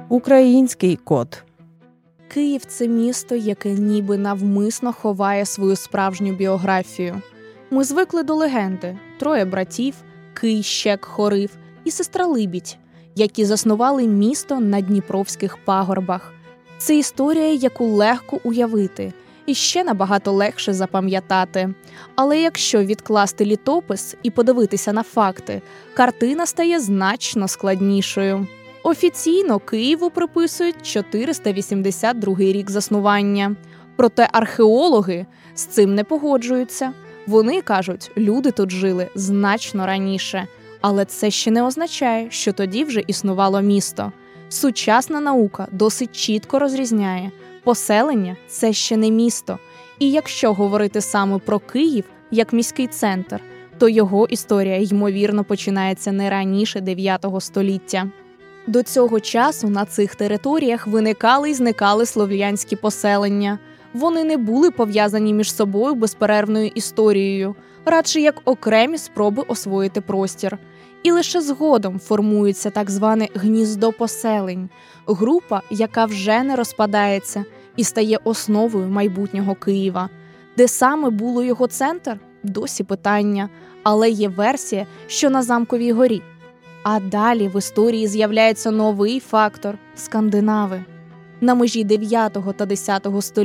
Український код. Київ – це місто, яке ніби навмисно ховає свою справжню біографію. Ми звикли до легенди – 3 братів, Кий, Щек, Хорив і сестра Либідь, які заснували місто на Дніпровських пагорбах. Це історія, яку легко уявити і ще набагато легше запам'ятати. Але якщо відкласти літопис і подивитися на факти, картина стає значно складнішою. Офіційно Києву приписують 482 рік заснування. Проте археологи з цим не погоджуються. Вони кажуть, люди тут жили значно раніше. Але це ще не означає, що тоді вже існувало місто. Сучасна наука досить чітко розрізняє. Поселення – це ще не місто. І якщо говорити саме про Київ як міський центр, то його історія, ймовірно, починається не раніше 9 століття. До цього часу на цих територіях виникали і зникали слов'янські поселення. Вони не були пов'язані між собою безперервною історією, радше як окремі спроби освоїти простір. І лише згодом формується так зване гніздо поселень – група, яка вже не розпадається і стає основою майбутнього Києва. Де саме було його центр – досі питання, але є версія, що на Замковій горі. А далі в історії з'являється новий фактор – скандинави. На межі 9 та 10 століття